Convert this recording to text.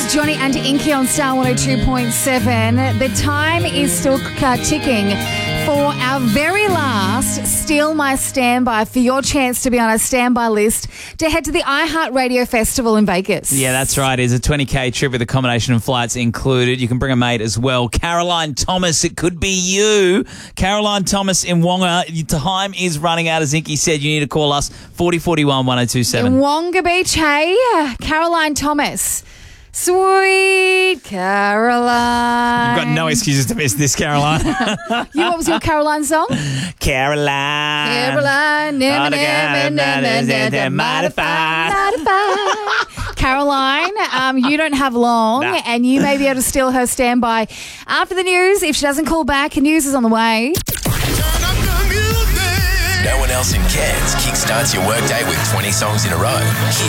is Johnny and Inky on Star 102.7. The time is still ticking for our very last Steal My Standby, for your chance to be on a standby list to head to the iHeartRadio Festival in Vegas. Yeah, that's right. It's a 20K trip with accommodation and flights included. You can bring a mate as well. Caroline Thomas, it could be you. Caroline Thomas in Wonga. Time is running out. As Inky said, you need to call us 4041 1027. In Wonga Beach, hey, Caroline Thomas. Sweet Caroline. You've got no excuses to miss this, Caroline. What was your Caroline song? Caroline. Caroline, never, modify. Caroline, you don't have long, and you may be able to steal her standby after the news. If she doesn't call back, news is on the way. No one else in Cairns kickstarts your workday with 20 songs in a row.